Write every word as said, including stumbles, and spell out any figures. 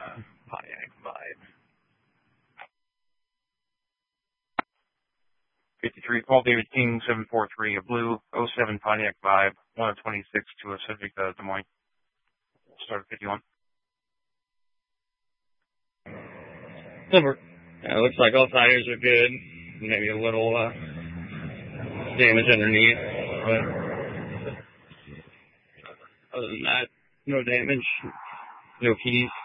uh, Pontiac Vibe. fifty-three, Paul David King, seven four three, a blue, oh seven Pontiac Vibe, one twenty-six to a Civic uh, Des Moines. Start at fifty-one. Silver. Yeah, it looks like all tires are good. Maybe a little uh, damage underneath, but other than that, no damage, no keys.